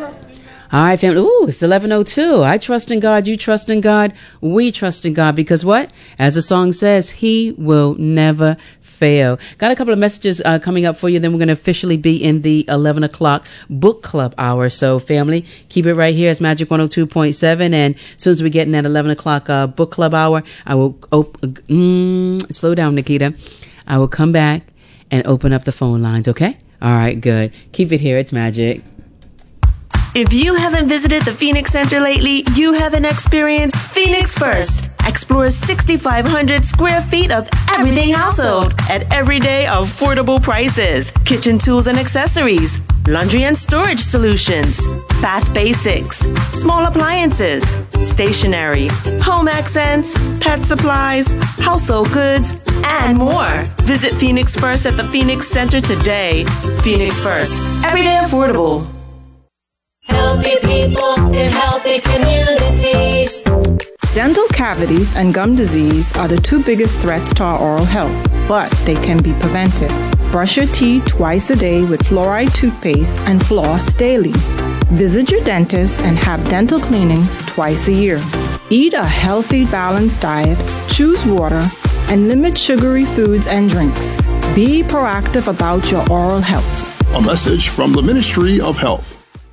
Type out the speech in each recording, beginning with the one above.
All right, family. Ooh, it's 11:02. I trust in God. You trust in God. We trust in God because what? As the song says, He will never fail. Got a couple of messages coming up for you. Then we're going to officially be in the 11 o'clock book club hour. So, family, keep it right here. It's Magic 102.7. And as soon as we get in that 11 o'clock book club hour, I will slow down, Nikita. I will come back and open up the phone lines. Okay? All right, good. Keep it here. It's Magic. If you haven't visited the Phoenix Center lately, you haven't experienced Phoenix First. Explore 6,500 square feet of everything household at everyday affordable prices. Kitchen tools and accessories, laundry and storage solutions, bath basics, small appliances, stationery, home accents, pet supplies, household goods, and more. Visit Phoenix First at the Phoenix Center today. Phoenix First, everyday affordable. Healthy people in healthy communities. Dental cavities and gum disease are the two biggest threats to our oral health, but they can be prevented. Brush your teeth twice a day with fluoride toothpaste and floss daily. Visit your dentist and have dental cleanings twice a year. Eat a healthy, balanced diet, choose water, and limit sugary foods and drinks. Be proactive about your oral health. A message from the Ministry of Health.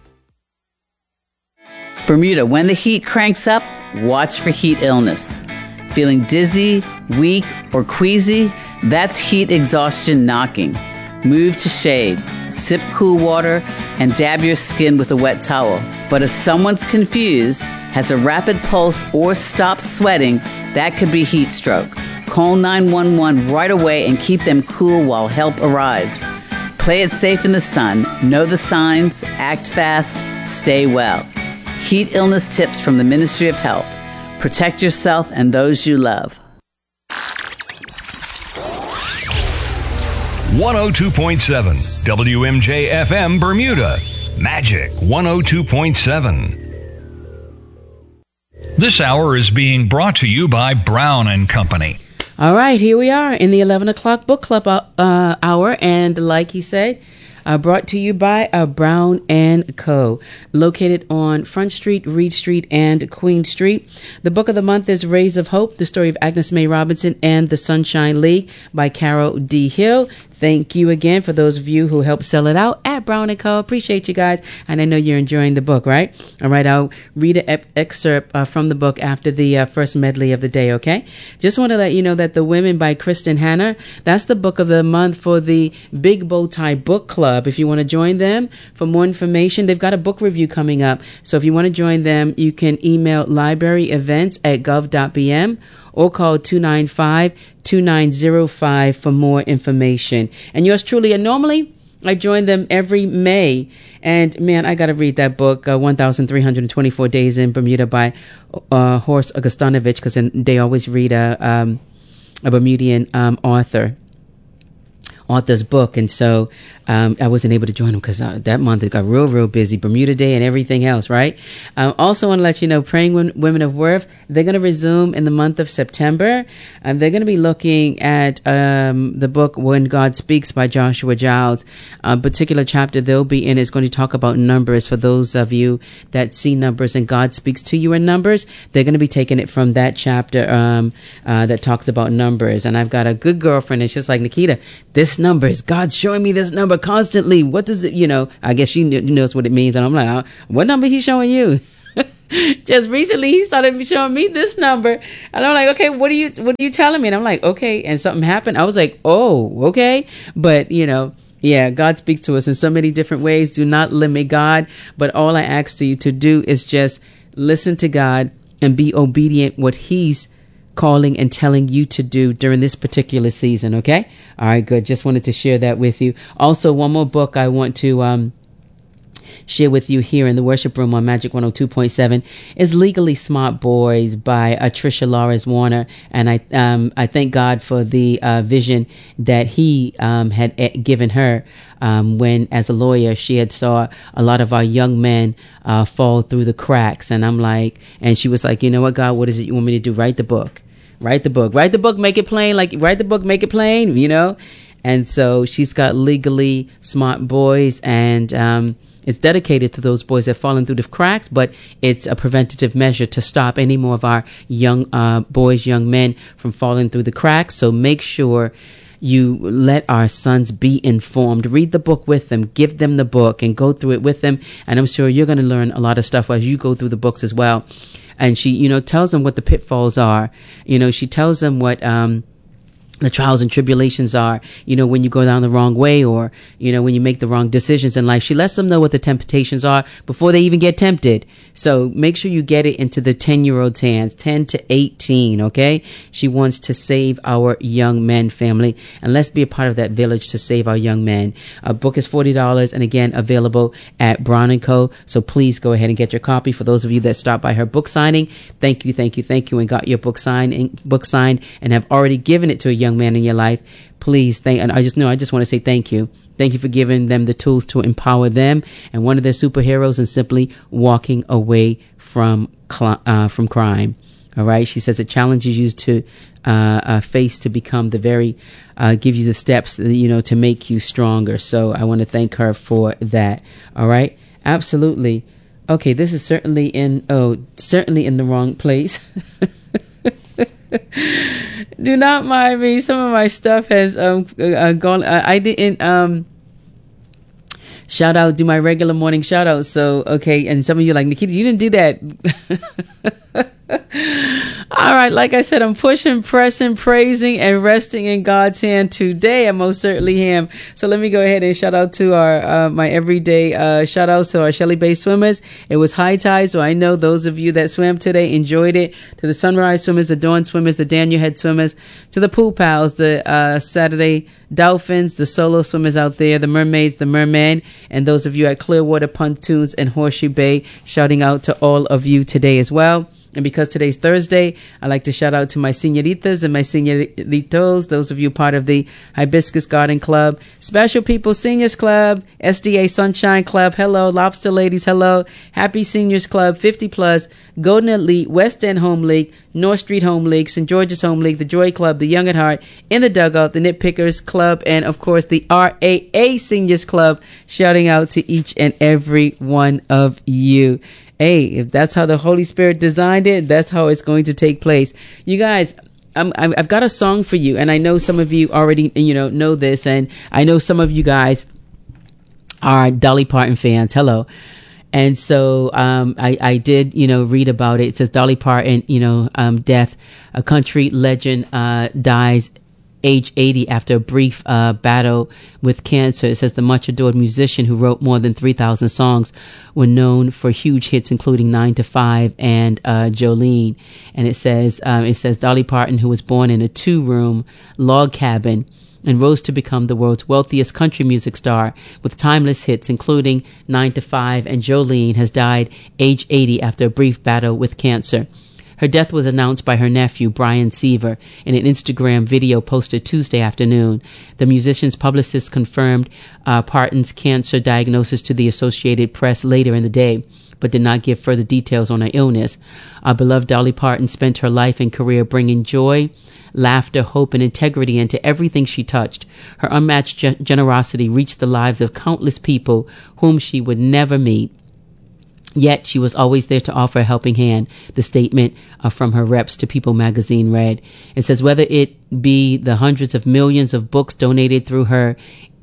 Bermuda, when the heat cranks up, watch for heat illness. Feeling dizzy, weak, or queasy? That's heat exhaustion knocking. Move to shade, sip cool water, and dab your skin with a wet towel. But if someone's confused, has a rapid pulse, or stops sweating, that could be heat stroke. Call 911 right away and keep them cool while help arrives. Play it safe in the sun. Know the signs, act fast, stay well. Heat illness tips from the Ministry of Health. Protect yourself and those you love. 102.7 WMJ FM Bermuda. Magic 102.7. This hour is being brought to you by Brown and Company. All right, here we are in the 11 o'clock book club hour. And like he said, brought to you by Brown & Co., located on Front Street, Reed Street, and Queen Street. The book of the month is Rays of Hope, the story of Agnes May Robinson and the Sunshine League by Carol D. Hill. Thank you again for those of you who helped sell it out at Brown & Co. Appreciate you guys. And I know you're enjoying the book, right? All right, I'll read an excerpt from the book after the first medley of the day, okay? Just want to let you know that The Women by Kristen Hanna, that's the book of the month for the Big Bow Tie Book Club. If you want to join them for more information, they've got a book review coming up. So if you want to join them, you can email libraryevents@gov.bm or call 295-2905 for more information. And yours truly, and normally I join them every May. And man, I got to read that book, 1,324 Days in Bermuda by Horst Augustanovich, because they always read a Bermudian author's book. And so I wasn't able to join them because that month it got real busy, Bermuda Day and everything else, right? Also want to let you know, Praying Women of Worth, they're going to resume in the month of September. They're going to be looking at the book When God Speaks by Joshua Giles. A particular chapter they'll be in is going to talk about numbers. For those of you that see numbers and God speaks to you in numbers, they're going to be taking it from that chapter that talks about numbers. And I've got a good girlfriend, and she's like, Nikita, this number is God's showing me this number constantly. What does it, I guess she knows what it means. And I'm like, what number is he showing you? Just recently he started showing me this number, and I'm like, okay, what are you telling me? And I'm like, okay. And something happened. I was like, oh, okay. But yeah, God speaks to us in so many different ways. Do not limit God, but all I ask you to do is just listen to God and be obedient what he's calling and telling you to do during this particular season. Okay. All right, good. Just wanted to share that with you. Also, one more book I want to share with you here in the worship room on Magic 102.7 is Legally Smart Boys by Tricia Lawrence Warner. And I thank God for the vision that he had given her when, as a lawyer, she had saw a lot of our young men fall through the cracks. And I'm like, and she was like, you know what, God, what is it you want me to do? Write the book, make it plain, write the book, make it plain, And so she's got Legally Smart Boys, and It's dedicated to those boys that have fallen through the cracks, but it's a preventative measure to stop any more of our young boys, young men from falling through the cracks. So make sure you let our sons be informed. Read the book with them, give them the book, and go through it with them. And I'm sure you're going to learn a lot of stuff as you go through the books as well. And she, tells them what the pitfalls are. She tells them what the trials and tribulations are, when you go down the wrong way, or, when you make the wrong decisions in life. She lets them know what the temptations are before they even get tempted. So make sure you get it into the 10-year-old's hands, 10 to 18, okay? She wants to save our young men, family, and let's be a part of that village to save our young men. A book is $40, and again, available at Brown & Co. So please go ahead and get your copy. For those of you that stopped by her book signing, thank you, and got your book signed and have already given it to a young man in your life. Please I just want to say thank you. Thank you for giving them the tools to empower them. And one of their superheroes is simply walking away from crime. All right. She says it challenges you to face to become the very, give you the steps, to make you stronger. So I want to thank her for that. All right. Absolutely. Okay. This is certainly in the wrong place. Do not mind me. Some of my stuff has gone. I didn't shout out, do my regular morning shout out. So, okay. And some of you are like, Nikita, you didn't do that. All right. Like I said, I'm pushing, pressing, praising, and resting in God's hand today. I most certainly am. So let me go ahead and shout out to our my everyday shout outs to our Shelley Bay swimmers. It was high tide, so I know those of you that swam today enjoyed it. To the Sunrise swimmers, the Dawn swimmers, the Daniel Head swimmers, to the Pool Pals, the Saturday Dolphins, the solo swimmers out there, the mermaids, the mermen, and those of you at Clearwater Pontoons and Horseshoe Bay, shouting out to all of you today as well. And because today's Thursday, I'd like to shout out to my senoritas and my senoritos, those of you part of the Hibiscus Garden Club, Special People Seniors Club, SDA Sunshine Club, hello, Lobster Ladies, hello, Happy Seniors Club, 50 Plus, Golden Elite, West End Home League, North Street Home League, St. George's Home League, the Joy Club, the Young at Heart, In the Dugout, the Nitpickers Club, and of course the RAA Seniors Club, shouting out to each and every one of you. Hey, if that's how the Holy Spirit designed it, that's how it's going to take place. You guys, I've got a song for you, and I know some of you already, know this, and I know some of you guys are Dolly Parton fans. Hello. And so I did, read about it. It says Dolly Parton, death, a country legend dies age 80 after a brief battle with cancer. It says the much adored musician who wrote more than 3,000 songs were known for huge hits, including 9 to 5 and Jolene. And it says Dolly Parton, who was born in a 2-room log cabin and rose to become the world's wealthiest country music star with timeless hits, including 9 to 5 and Jolene, has died age 80 after a brief battle with cancer. Her death was announced by her nephew, Brian Seaver, in an Instagram video posted Tuesday afternoon. The musician's publicist confirmed Parton's cancer diagnosis to the Associated Press later in the day, but did not give further details on her illness. Our beloved Dolly Parton spent her life and career bringing joy, laughter, hope, and integrity into everything she touched. Her unmatched generosity reached the lives of countless people whom she would never meet. Yet she was always there to offer a helping hand, the statement from her reps to People magazine read. It says, whether it be the hundreds of millions of books donated through her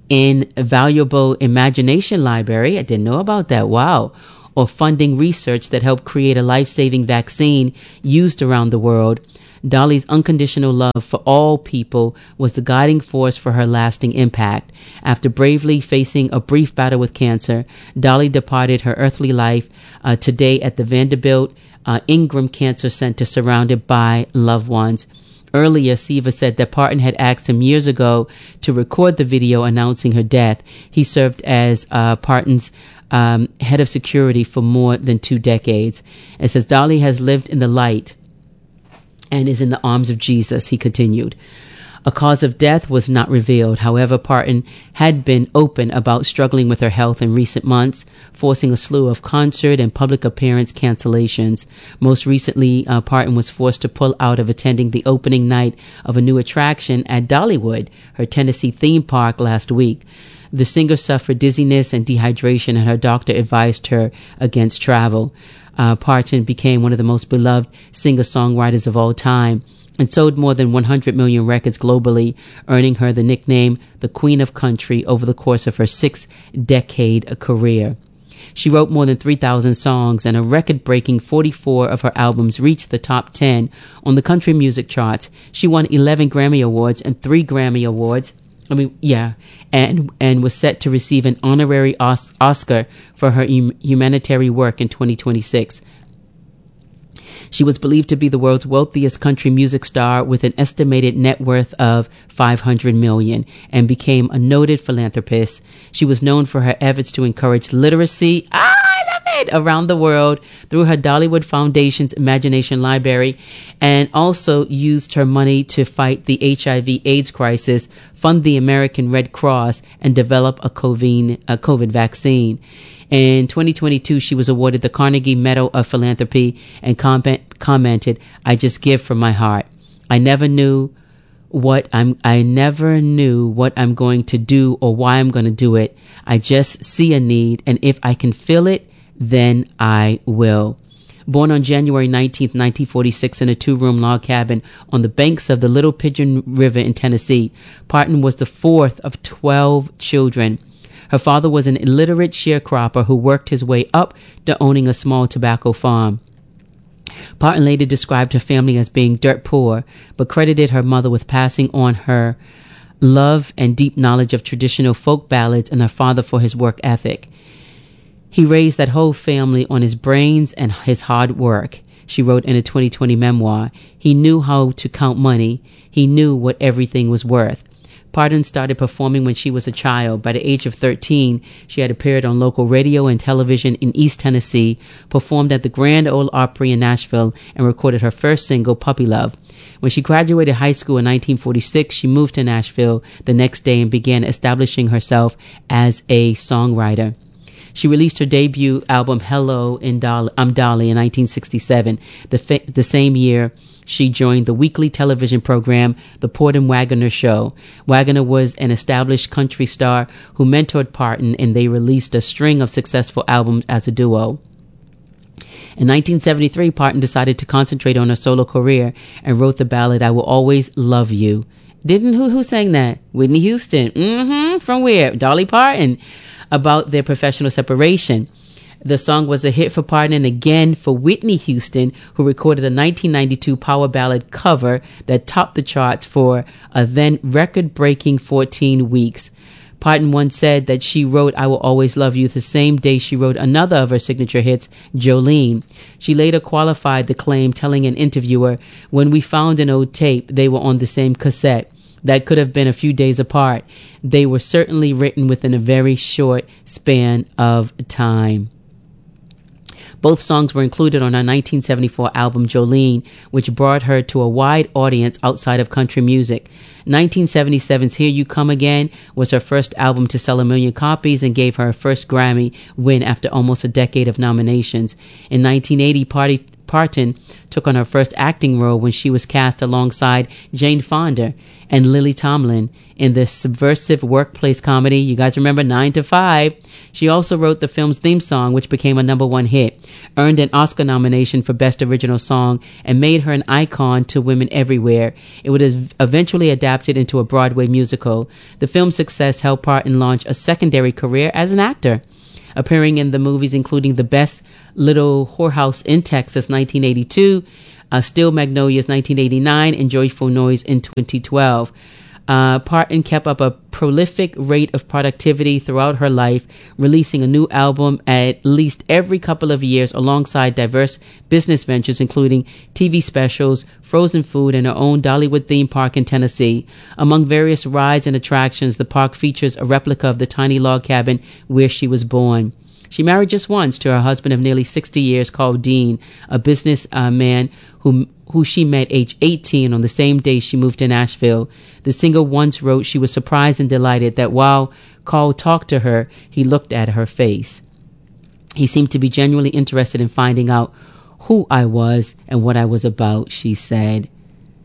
invaluable imagination library, I didn't know about that, wow, or funding research that helped create a life-saving vaccine used around the world, Dolly's unconditional love for all people was the guiding force for her lasting impact. After bravely facing a brief battle with cancer, Dolly departed her earthly life today at the Vanderbilt Ingram Cancer Center, surrounded by loved ones. Earlier, Seaver said that Parton had asked him years ago to record the video announcing her death. He served as Parton's head of security for more than 2 decades. It says Dolly has lived in the light and is in the arms of Jesus, he continued. A cause of death was not revealed. However, Parton had been open about struggling with her health in recent months, forcing a slew of concert and public appearance cancellations. Most recently, Parton was forced to pull out of attending the opening night of a new attraction at Dollywood, her Tennessee theme park, last week. The singer suffered dizziness and dehydration, and her doctor advised her against travel. Parton became one of the most beloved singer-songwriters of all time and sold more than 100 million records globally, earning her the nickname the Queen of Country over the course of her 6-decade career. She wrote more than 3,000 songs, and a record-breaking 44 of her albums reached the top 10 on the country music charts. She won 11 Grammy Awards and 3 Grammy Awards. And was set to receive an honorary Oscar for her humanitarian work in 2026. She was believed to be the world's wealthiest country music star with an estimated net worth of $500 million and became a noted philanthropist. She was known for her efforts to encourage literacy. I love it! Around the world through her Dollywood Foundation's Imagination Library, and also used her money to fight the HIV/AIDS crisis, fund the American Red Cross, and develop a COVID vaccine. In 2022, she was awarded the Carnegie Medal of Philanthropy and commented, "I just give from my heart. I never knew what I'm going to do or why I'm going to do it. I just see a need, and if I can fill it, then I will." Born on January 19th, 1946 in a 2-room log cabin on the banks of the Little Pigeon River in Tennessee, Parton was the 4th of 12 children. Her father was an illiterate sharecropper who worked his way up to owning a small tobacco farm. Parton later described her family as being dirt poor, but credited her mother with passing on her love and deep knowledge of traditional folk ballads, and her father for his work ethic. He raised that whole family on his brains and his hard work, she wrote in a 2020 memoir. He knew how to count money. He knew what everything was worth. Parton started performing when she was a child. By the age of 13, she had appeared on local radio and television in East Tennessee, performed at the Grand Ole Opry in Nashville, and recorded her first single, Puppy Love. When she graduated high school in 1946, she moved to Nashville the next day and began establishing herself as a songwriter. She released her debut album, Hello, I'm Dolly, in 1967. The same year, she joined the weekly television program, The Port and Wagoner Show. Wagoner was an established country star who mentored Parton, and they released a string of successful albums as a duo. In 1973, Parton decided to concentrate on her solo career and wrote the ballad, I Will Always Love You. Who sang that? Whitney Houston. From where? Dolly Parton. About their professional separation. The song was a hit for Parton and again for Whitney Houston, who recorded a 1992 power ballad cover that topped the charts for a then record-breaking 14 weeks. Parton once said that she wrote I Will Always Love You the same day she wrote another of her signature hits, Jolene. She later qualified the claim, telling an interviewer, "When we found an old tape, they were on the same cassette. That could have been a few days apart. They were certainly written within a very short span of time." Both songs were included on her 1974 album Jolene, which brought her to a wide audience outside of country music. 1977's Here You Come Again was her first album to sell 1 million copies and gave her her first Grammy win after almost a decade of nominations. In 1980, Parton took on her first acting role when she was cast alongside Jane Fonda and Lily Tomlin in the subversive workplace comedy, you guys remember, 9 to 5. She also wrote the film's theme song, which became a #1 hit, earned an Oscar nomination for Best Original Song, and made her an icon to women everywhere. It was eventually adapted into a Broadway musical. The film's success helped Parton launch a secondary career as an actor, appearing in the movies including The Best Little Whorehouse in Texas, 1982, Steel Magnolias, 1989, and Joyful Noise in 2012. Parton kept up a prolific rate of productivity throughout her life, releasing a new album at least every couple of years alongside diverse business ventures, including TV specials, frozen food, and her own Dollywood theme park in Tennessee. Among various rides and attractions, the park features a replica of the tiny log cabin where she was born. She married just once to her husband of nearly 60 years, called Dean, a business man who she met age 18 on the same day she moved to Nashville. The singer once wrote she was surprised and delighted that while Carl talked to her, he looked at her face. He seemed to be genuinely interested in finding out who I was and what I was about, she said.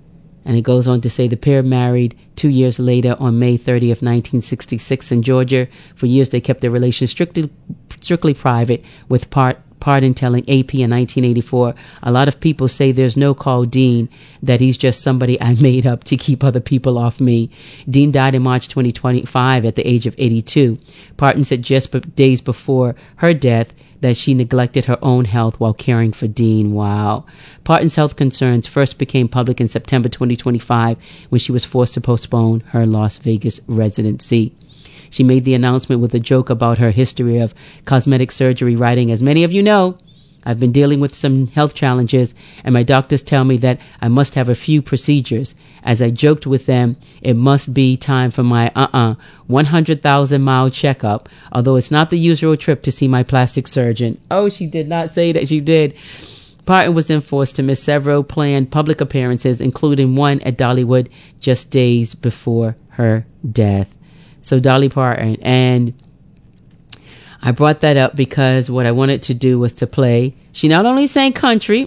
And it goes on to say the pair married 2 years later on May 30th, 1966 in Georgia. For years, they kept their relation strictly private, with Pardon telling AP in 1984, a lot of people say there's no call Dean, that he's just somebody I made up to keep other people off me. Dean died in March 2025 at the age of 82. Pardon said just days before her death that she neglected her own health while caring for Dean. Wow. Pardon's health concerns first became public in September 2025 when she was forced to postpone her Las Vegas residency. She made the announcement with a joke about her history of cosmetic surgery, writing, "As many of you know, I've been dealing with some health challenges, and my doctors tell me that I must have a few procedures. As I joked with them, it must be time for my 100,000-mile checkup, although it's not the usual trip to see my plastic surgeon." Oh, she did not say that she did. Parton was then forced to miss several planned public appearances, including one at Dollywood just days before her death. So Dolly Parton. And I brought that up because what I wanted to do was to play. She not only sang country,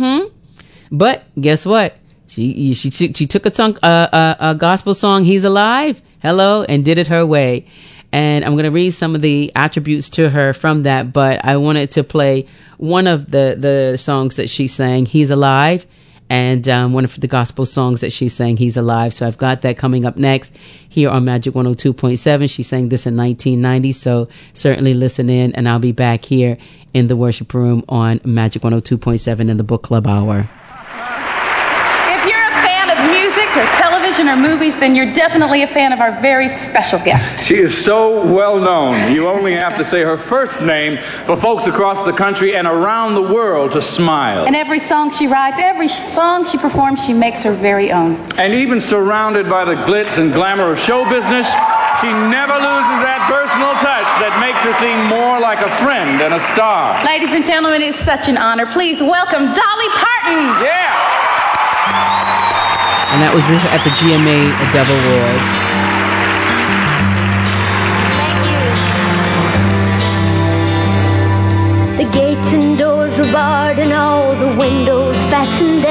but guess what? She took a gospel song, "He's Alive," hello, and did it her way. And I'm going to read some of the attributes to her from that, but I wanted to play one of the songs that she sang, "He's Alive," and one of the gospel songs that she sang, "He's Alive." So I've got that coming up next here on Magic 102.7. She sang this in 1990, so certainly listen in, and I'll be back here in the worship room on Magic 102.7 in the Book Club Hour. If you're a fan of music or television or movies, then you're definitely a fan of our very special guest. She is so well known. You only have to say her first name for folks across the country and around the world to smile. And every song she writes, every song she performs, she makes her very own. And even surrounded by the glitz and glamour of show business, she never loses that personal touch that makes her seem more like a friend than a star. Ladies and gentlemen, it's such an honor. Please welcome Dolly Parton. Yeah! And that was this at the GMA Dove Award. Thank you. The gates and doors were barred and all the windows fastened